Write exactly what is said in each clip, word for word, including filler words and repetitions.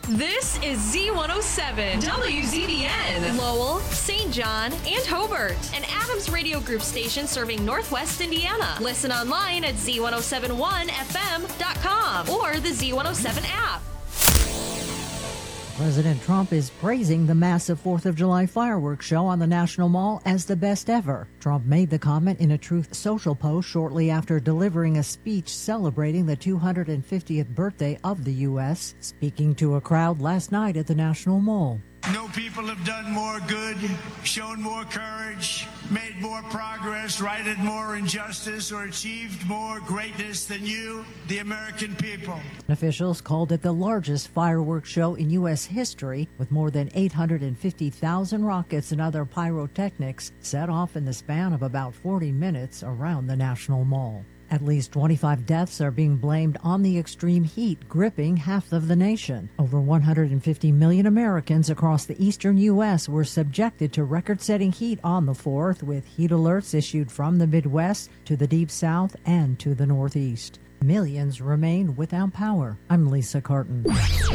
This is Z one oh seven, W Z B N, Lowell, Saint John, and Hobart, an Adams Radio Group station serving Northwest Indiana. Listen online at Z one oh seven one F M dot com or the Z one oh seven app. President Trump is praising the massive fourth of July fireworks show on the National Mall as the best ever. Trump made the comment in a Truth Social post shortly after delivering a speech celebrating the two hundred fiftieth birthday of the U S, speaking to a crowd last night at the National Mall. No people have done more good, shown more courage, made more progress, righted more injustice, or achieved more greatness than you, the American people. Officials called it the largest fireworks show in U S history, with more than eight hundred fifty thousand rockets and other pyrotechnics set off in the span of about forty minutes around the National Mall. At least twenty-five deaths are being blamed on the extreme heat gripping half of the nation. Over one hundred fifty million Americans across the eastern U S were subjected to record-setting heat on the fourth, with heat alerts issued from the Midwest to the Deep South and to the Northeast. Millions remain without power. I'm Lisa Carton.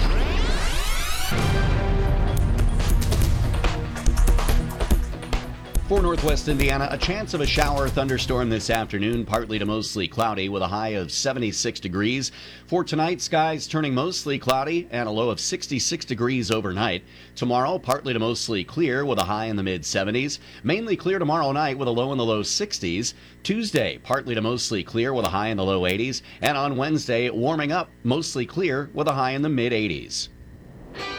For Northwest Indiana, a chance of a shower or thunderstorm this afternoon, partly to mostly cloudy with a high of seventy-six degrees. For tonight, skies turning mostly cloudy and a low of sixty-six degrees overnight. Tomorrow, partly to mostly clear with a high in the mid seventies. Mainly clear tomorrow night with a low in the low sixties. Tuesday, partly to mostly clear with a high in the low eighties. And on Wednesday, warming up, mostly clear with a high in the mid eighties.